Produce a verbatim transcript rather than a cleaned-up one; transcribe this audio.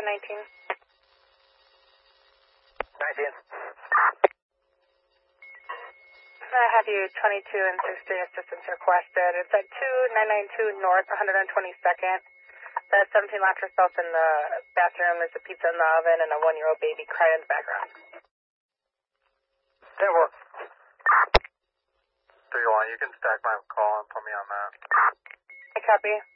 ten nineteen. nineteen. I have you twenty-two and sixty assistance requested. It's at two nine nine two North one hundred twenty-second. That seventeen locked herself in the bathroom. There's a pizza in the oven and a one-year-old baby crying in the background. ten four. three one, you can stack my call and put me on that. I copy.